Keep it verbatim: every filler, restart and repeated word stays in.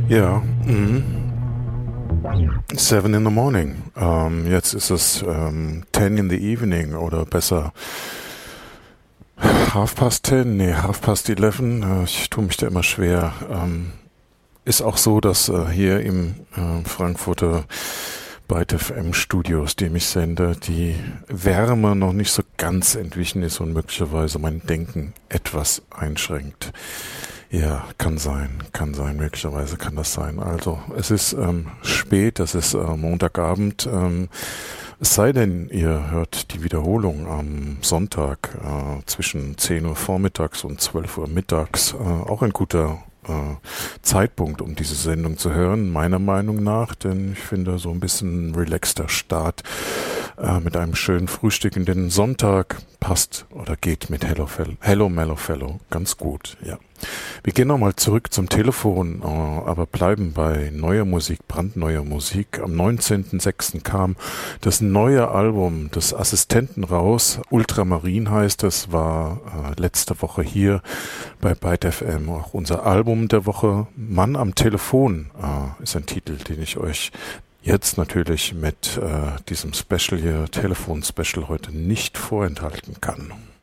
Ja, mhm. Seven in the morning. Ähm, jetzt ist es ähm, ten in the evening oder besser half past ten, nee, half past eleven. Äh, ich tue mich da immer schwer. Ähm, ist auch so, dass äh, hier im äh, Frankfurter Byte F M Studios, dem ich sende, die Wärme noch nicht so ganz entwichen ist und möglicherweise mein Denken etwas einschränkt. Ja, kann sein, kann sein, möglicherweise kann das sein. Also, es ist ähm, spät, es ist äh, Montagabend, ähm, es sei denn, ihr hört die Wiederholung am Sonntag äh, zwischen zehn Uhr vormittags und zwölf Uhr mittags, äh, auch ein guter äh, Zeitpunkt, um diese Sendung zu hören, meiner Meinung nach, denn ich finde, so ein bisschen relaxter Start äh, mit einem schönen Frühstück in den Sonntag passt oder geht mit Hello, Fel- Hello Mellow Fellow ganz gut, ja. Wir gehen nochmal zurück zum Telefon, äh, aber bleiben bei neuer Musik, brandneuer Musik. Am neunzehnten sechsten kam das neue Album des Assistenten raus. Ultramarin heißt es, war äh, letzte Woche hier bei Byte F M. Auch unser Album der Woche, Mann am Telefon, äh, ist ein Titel, den ich euch jetzt natürlich mit äh, diesem Special hier, Telefon-Special heute nicht vorenthalten kann.